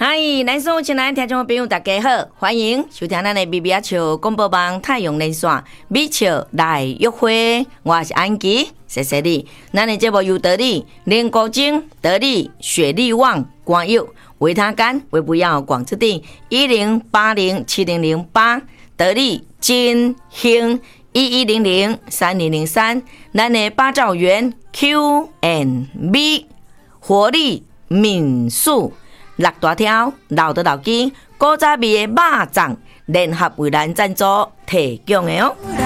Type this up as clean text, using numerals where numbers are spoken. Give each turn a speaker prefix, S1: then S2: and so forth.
S1: 嗨，咱所有亲爱的听众朋友，大家好，欢迎收听咱的米米仔笑广播网太阳连线米笑来约会，我是安琪，谢谢你。咱的节目由得力、连国精、得力、雪力旺、光佑、维他干、维不要广之定10807008，得力金兴11003003，咱的八兆元 Q&B 活力民宿。六大条老的老鸡古早味的肉粽联合为咱赞助提供的哦。